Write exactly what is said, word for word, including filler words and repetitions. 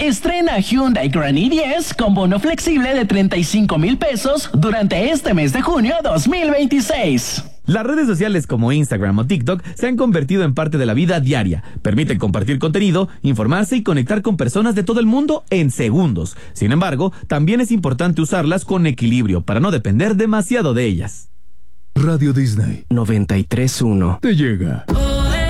Estrena Hyundai Grand i diez con bono flexible de treinta y cinco mil pesos durante este mes de junio dos mil veintiséis. Las redes sociales como Instagram o TikTok se han convertido en parte de la vida diaria. Permiten compartir contenido, informarse y conectar con personas de todo el mundo en segundos. Sin embargo, también es importante usarlas con equilibrio para no depender demasiado de ellas. Radio Disney noventa y tres punto uno te llega.